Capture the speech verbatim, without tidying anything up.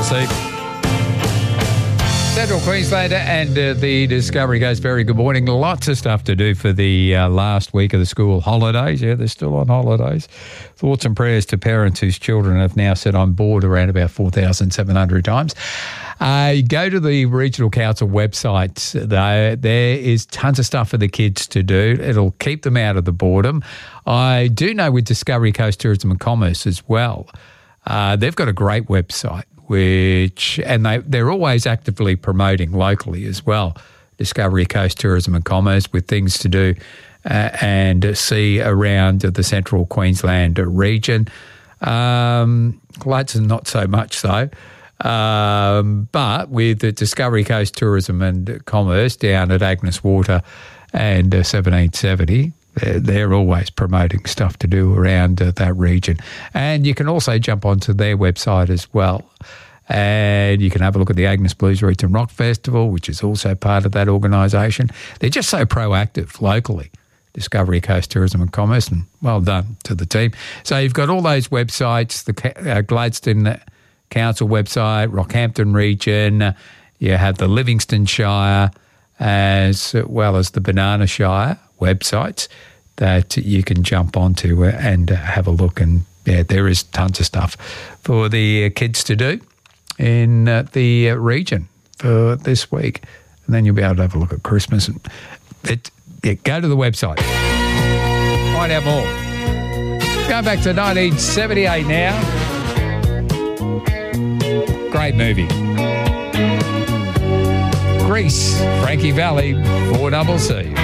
C. Central Queenslander and uh, the Discovery Coast. Very good morning. Lots of stuff to do for the uh, last week of the school holidays. Yeah, they're still on holidays. Thoughts and prayers to parents whose children have now set on board around about four thousand seven hundred times. Uh, go to the Regional Council website. There, there is tons of stuff for the kids to do. It'll keep them out of the boredom. I do know with Discovery Coast Tourism and Commerce as well, uh, they've got a great website. Which and they they're always actively promoting locally as well. Discovery Coast Tourism and Commerce with things to do uh, and see around the Central Queensland region. Um, Gladstone not so much so, um, but with the Discovery Coast Tourism and Commerce down at Agnes Water and uh, seventeen seventy. They're, they're always promoting stuff to do around uh, that region. And you can also jump onto their website as well. And you can have a look at the Agnes Blues Roots and Rock Festival, which is also part of that organisation. They're just so proactive locally, Discovery Coast Tourism and Commerce, and well done to the team. So you've got all those websites, the uh, Gladstone Council website, Rockhampton region, you have the Livingston Shire, as well as the Banana Shire websites that you can jump onto and have a look. And yeah, there is tons of stuff for the kids to do in uh, the region for this week. And then you'll be able to have a look at Christmas. And it, yeah, go to the website. Find out more. Going back to nineteen seventy-eight now. Great movie. Grease, Frankie Valli, four double C.